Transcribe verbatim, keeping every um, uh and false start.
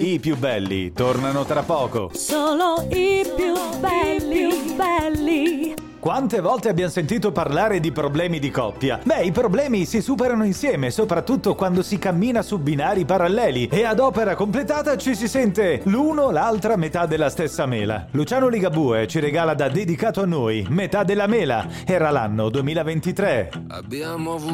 I più belli tornano tra poco. Solo i più belli, più belli. Quante volte abbiamo sentito parlare di problemi di coppia? Beh, i problemi si superano insieme, soprattutto quando si cammina su binari paralleli e ad opera completata ci si sente l'uno l'altra metà della stessa mela. Luciano Ligabue ci regala da dedicato a noi Metà della mela. Era l'anno duemilaventitré. Abbiamo avuto